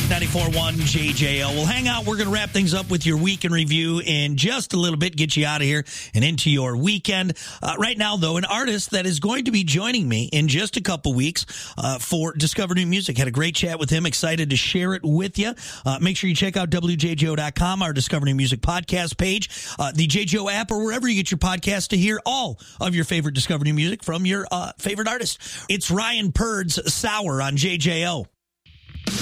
94.1 JJO. We'll hang out. We're going to wrap things up with your week in review in just a little bit, get you out of here and into your weekend. Right now, though, an artist that is going to be joining me in just a couple weeks for Discover New Music. Had a great chat with him. Excited to share it with you. Make sure you check out WJJO.com, our Discover New Music podcast page, the JJO app, or wherever you get your podcast to hear all of your favorite Discover New Music from your favorite artist. It's Ryan Purd's Sour on JJO.